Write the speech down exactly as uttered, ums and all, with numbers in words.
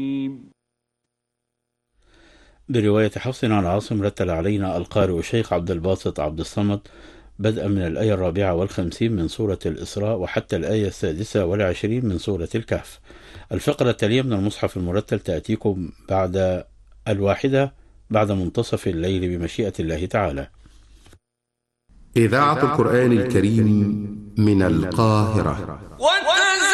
برواية حفص عن عاصم رتل علينا القارئ الشيخ عبد الباسط عبد الصمد بدءا من الآية الرابعة والخمسين من سورة الإسراء وحتى الآية السادسة والعشرين من سورة الكهف. الفقرة التالية من المصحف المرتل تأتيكم بعد الواحدة بعد منتصف الليل بمشيئة الله تعالى. إذاعة القرآن الكريم من القاهرة.